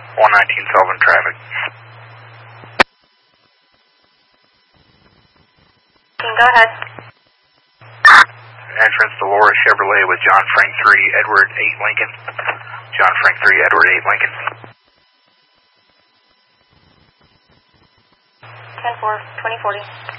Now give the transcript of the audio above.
119 Sullivan traffic. Go ahead. Entrance Dolores Chevrolet with John Frank 3, Edward 8 Lincoln. John Frank 3, Edward 8 Lincoln. 10-4, 2040.